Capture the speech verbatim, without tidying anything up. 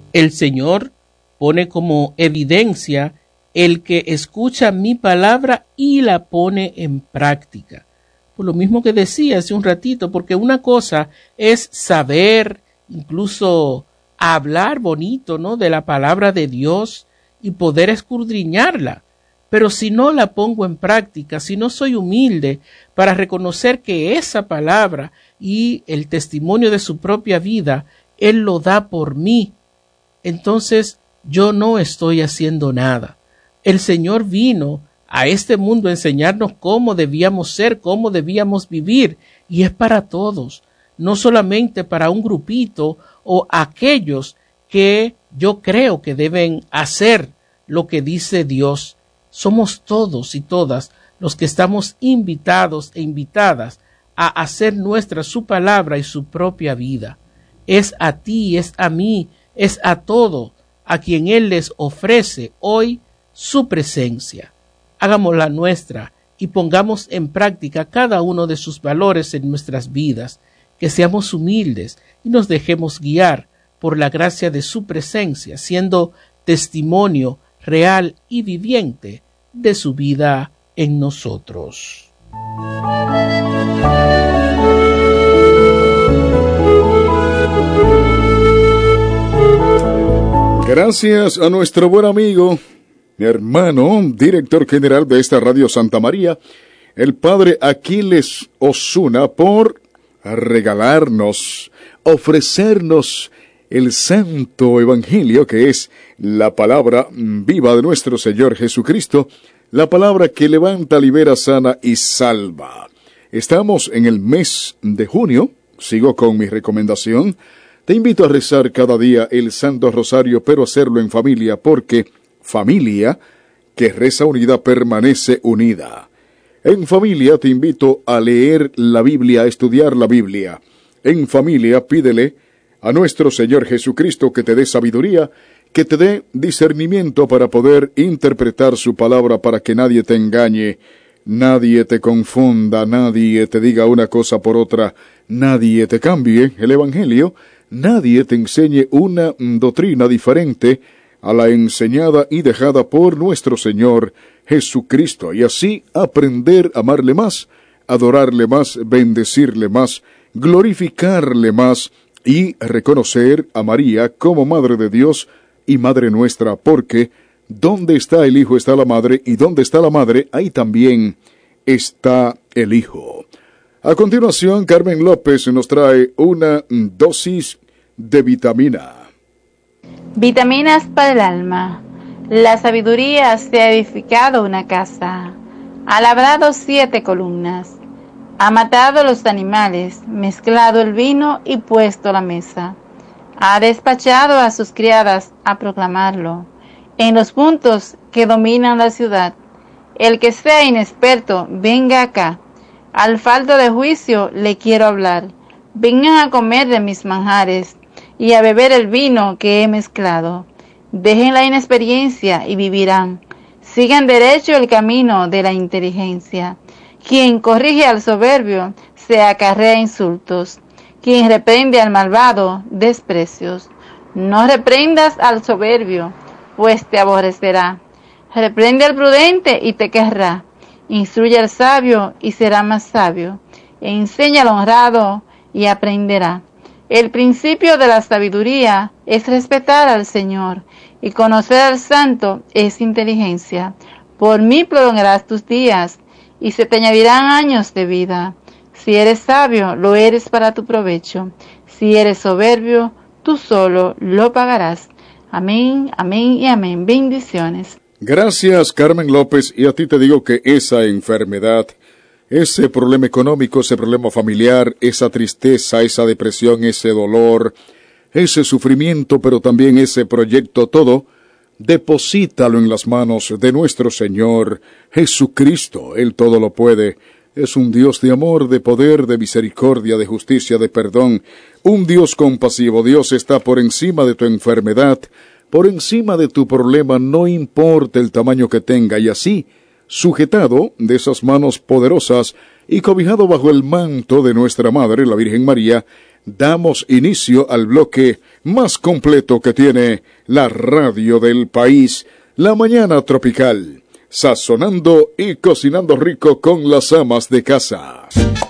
El Señor pone como evidencia el que escucha mi palabra y la pone en práctica. Por lo mismo que decía hace un ratito, porque una cosa es saber, incluso hablar bonito, ¿no?, de la palabra de Dios y poder escudriñarla. Pero si no la pongo en práctica, si no soy humilde para reconocer que esa palabra y el testimonio de su propia vida, Él lo da por mí, entonces yo no estoy haciendo nada. El Señor vino a este mundo a enseñarnos cómo debíamos ser, cómo debíamos vivir, y es para todos, no solamente para un grupito o aquellos que yo creo que deben hacer lo que dice Dios. Somos todos y todas los que estamos invitados e invitadas a hacer nuestra su palabra y su propia vida. Es a ti, es a mí, es a todo a quien Él les ofrece hoy su presencia. Hagámosla nuestra y pongamos en práctica cada uno de sus valores en nuestras vidas, que seamos humildes y nos dejemos guiar por la gracia de su presencia, siendo testimonio real y viviente de su vida en nosotros. Gracias a nuestro buen amigo, mi hermano, director general de esta Radio Santa María, el padre Aquiles Osuna, por regalarnos, ofrecernos el santo evangelio, que es la palabra viva de nuestro Señor Jesucristo, la palabra que levanta, libera, sana y salva. Estamos en el mes de junio, sigo con mi recomendación. Te invito a rezar cada día el Santo Rosario, pero hacerlo en familia, porque familia que reza unida permanece unida. En familia te invito a leer la Biblia, a estudiar la Biblia. En familia pídele a nuestro Señor Jesucristo que te dé sabiduría, que te dé discernimiento para poder interpretar su palabra, para que nadie te engañe, nadie te confunda, nadie te diga una cosa por otra, nadie te cambie el Evangelio, nadie te enseñe una doctrina diferente a la enseñada y dejada por nuestro Señor Jesucristo, y así aprender a amarle más, adorarle más, bendecirle más, glorificarle más, y reconocer a María como Madre de Dios y Madre nuestra, porque donde está el Hijo está la Madre, y donde está la Madre, ahí también está el Hijo. A continuación, Carmen López nos trae una dosis de vitamina. Vitaminas para el alma. La sabiduría se ha edificado una casa, ha labrado siete columnas, ha matado los animales, mezclado el vino y puesto la mesa. Ha despachado a sus criadas a proclamarlo en los puntos que dominan la ciudad. El que sea inexperto, venga acá. Al falto de juicio le quiero hablar. Vengan a comer de mis manjares y a beber el vino que he mezclado. Dejen la inexperiencia y vivirán. Sigan derecho el camino de la inteligencia. Quien corrige al soberbio se acarrea insultos. Quien reprende al malvado, desprecios. No reprendas al soberbio, pues te aborrecerá. Reprende al prudente y te querrá. Instruye al sabio y será más sabio. E enseña al honrado y aprenderá. El principio de la sabiduría es respetar al Señor, y conocer al Santo es inteligencia. Por mí prolongarás tus días, y se te añadirán años de vida. Si eres sabio, lo eres para tu provecho. Si eres soberbio, tú solo lo pagarás. Amén, amén y amén. Bendiciones. Gracias, Carmen López, y a ti te digo que esa enfermedad, ese problema económico, ese problema familiar, esa tristeza, esa depresión, ese dolor, ese sufrimiento, pero también ese proyecto, todo, deposítalo en las manos de nuestro Señor Jesucristo. Él todo lo puede. Es un Dios de amor, de poder, de misericordia, de justicia, de perdón. Un Dios compasivo. Dios está por encima de tu enfermedad, por encima de tu problema, no importa el tamaño que tenga, y así, sujetado de esas manos poderosas y cobijado bajo el manto de nuestra Madre, la Virgen María, damos inicio al bloque más completo que tiene la radio del país, La Mañana Tropical, sazonando y cocinando rico con las amas de casa.